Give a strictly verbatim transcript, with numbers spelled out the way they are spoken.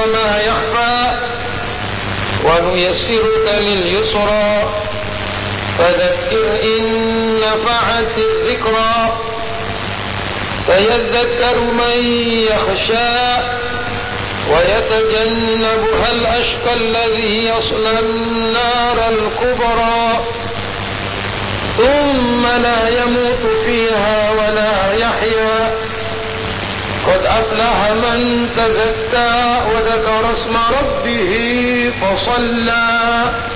ما يخفى ونيسرك لليسرى فذكر إن نفعت الذكرى سيذكر من يخشى ويتجنبها الأشقى الذي يصلى النار الكبرى ثم لا يموت فيها ولا يحيا قد أفلح من تزكى وذكر اسم ربه فصلى